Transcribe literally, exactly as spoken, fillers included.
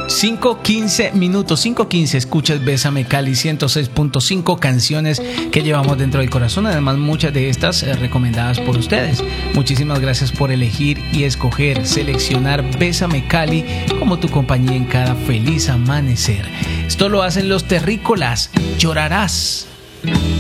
cinco quince minutos, cinco quince, escuchas Bésame Cali ciento seis punto cinco, canciones que llevamos dentro del corazón, además muchas de estas eh, recomendadas por ustedes. Muchísimas gracias por elegir y escoger, seleccionar Bésame Cali como tu compañía en cada feliz amanecer. Esto lo hacen los Terrícolas, Llorarás.